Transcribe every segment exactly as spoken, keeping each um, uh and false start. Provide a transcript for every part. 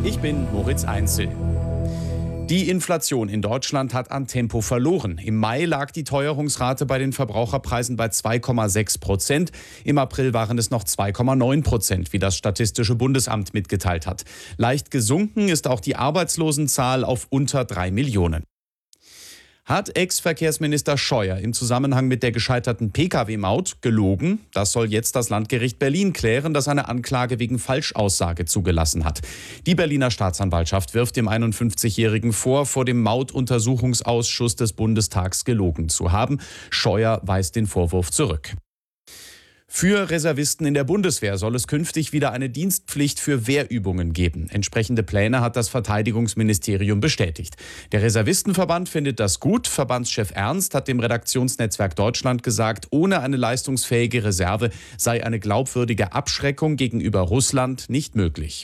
Ich bin Moritz Einzel. Die Inflation in Deutschland hat an Tempo verloren. Im Mai lag die Teuerungsrate bei den Verbraucherpreisen bei zwei Komma sechs Prozent. Im April waren es noch zwei Komma neun Prozent, wie das Statistische Bundesamt mitgeteilt hat. Leicht gesunken ist auch die Arbeitslosenzahl auf unter drei Millionen. Hat Ex-Verkehrsminister Scheuer im Zusammenhang mit der gescheiterten Pkw Maut gelogen? Das soll jetzt das Landgericht Berlin klären, das eine Anklage wegen Falschaussage zugelassen hat. Die Berliner Staatsanwaltschaft wirft dem einundfünfzigjährigen vor, vor dem Mautuntersuchungsausschuss des Bundestags gelogen zu haben. Scheuer weist den Vorwurf zurück. Für Reservisten in der Bundeswehr soll es künftig wieder eine Dienstpflicht für Wehrübungen geben. Entsprechende Pläne hat das Verteidigungsministerium bestätigt. Der Reservistenverband findet das gut. Verbandschef Ernst hat dem Redaktionsnetzwerk Deutschland gesagt, ohne eine leistungsfähige Reserve sei eine glaubwürdige Abschreckung gegenüber Russland nicht möglich.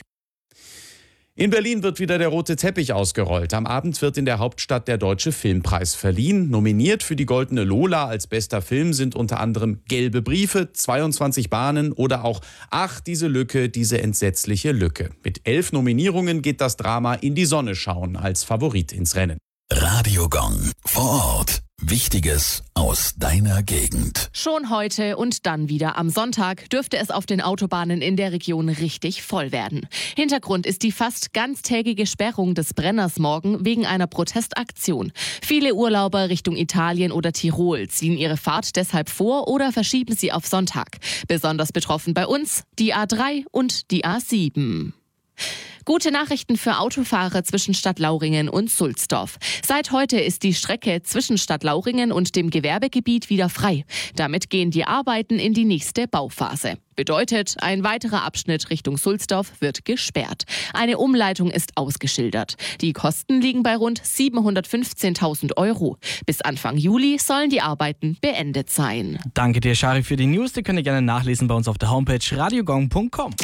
In Berlin wird wieder der rote Teppich ausgerollt. Am Abend wird in der Hauptstadt der Deutsche Filmpreis verliehen. Nominiert für die Goldene Lola als bester Film sind unter anderem Gelbe Briefe, zweiundzwanzig Bahnen oder auch Ach, diese Lücke, diese entsetzliche Lücke. Mit elf Nominierungen geht das Drama In die Sonne schauen als Favorit ins Rennen. Radio Gong vor Ort. Wichtiges aus deiner Gegend. Schon heute und dann wieder am Sonntag dürfte es auf den Autobahnen in der Region richtig voll werden. Hintergrund ist die fast ganztägige Sperrung des Brenners morgen wegen einer Protestaktion. Viele Urlauber Richtung Italien oder Tirol ziehen ihre Fahrt deshalb vor oder verschieben sie auf Sonntag. Besonders betroffen bei uns die A drei und die A sieben. Gute Nachrichten für Autofahrer zwischen Stadtlauringen und Sulzdorf. Seit heute ist die Strecke zwischen Stadtlauringen und dem Gewerbegebiet wieder frei. Damit gehen die Arbeiten in die nächste Bauphase. Bedeutet, ein weiterer Abschnitt Richtung Sulzdorf wird gesperrt. Eine Umleitung ist ausgeschildert. Die Kosten liegen bei rund siebenhundertfünfzehntausend Euro. Bis Anfang Juli sollen die Arbeiten beendet sein. Danke dir, Shari, für die News. Die könnt ihr gerne nachlesen bei uns auf der Homepage radiogong punkt com.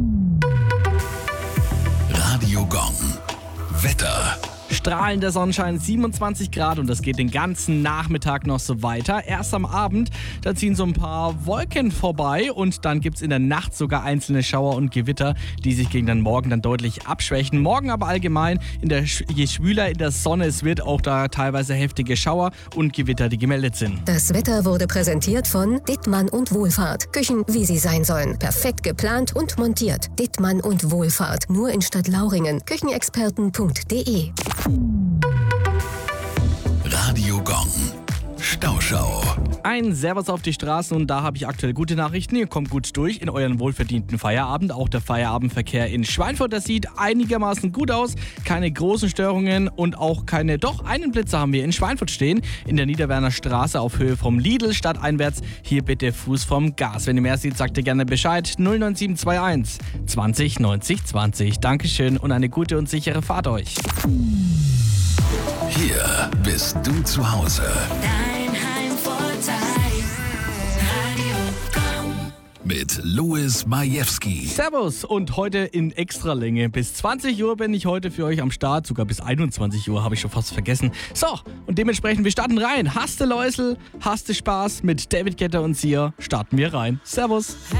Radio Gong. Wetter. Strahlender Sonnenschein, siebenundzwanzig Grad und das geht den ganzen Nachmittag noch so weiter. Erst am Abend, da ziehen so ein paar Wolken vorbei und dann gibt es in der Nacht sogar einzelne Schauer und Gewitter, die sich gegen den Morgen dann deutlich abschwächen. Morgen aber allgemein, in der, je schwüler in der Sonne es wird, auch da teilweise heftige Schauer und Gewitter, die gemeldet sind. Das Wetter wurde präsentiert von Dittmann und Wohlfahrt. Küchen, wie sie sein sollen. Perfekt geplant und montiert. Dittmann und Wohlfahrt. Nur in Stadtlauringen. Küchenexperten punkt de. Radio Gong. Stauschau. Ein Servus auf die Straßen und da habe ich aktuell gute Nachrichten. Ihr kommt gut durch in euren wohlverdienten Feierabend. Auch der Feierabendverkehr in Schweinfurt, das sieht einigermaßen gut aus. Keine großen Störungen und auch keine, doch einen Blitzer haben wir in Schweinfurt stehen. In der Niederwerner Straße auf Höhe vom Lidl stadteinwärts. Hier bitte Fuß vom Gas. Wenn ihr mehr seht, sagt ihr gerne Bescheid. null neun sieben zwei eins zwanzig neunzig zwanzig. Dankeschön und eine gute und sichere Fahrt euch. Hier bist du zu Hause. Dein Heimvorteil. Radio Gong. Mit Louis Majewski. Servus und heute in Extralänge. Bis zwanzig Uhr bin ich heute für euch am Start. Sogar bis einundzwanzig Uhr habe ich schon fast vergessen. So, und dementsprechend, wir starten rein. Hast du Läusel? Hast du Spaß? Mit David Guetta und Sia starten wir rein. Servus.